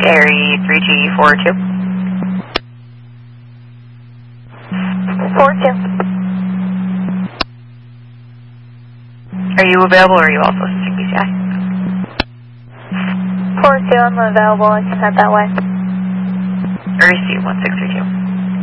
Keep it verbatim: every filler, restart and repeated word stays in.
Gary three G four two. four two. Are you available or are you also switching B C I? four two, I'm available. I can head that way. Receive one six three two.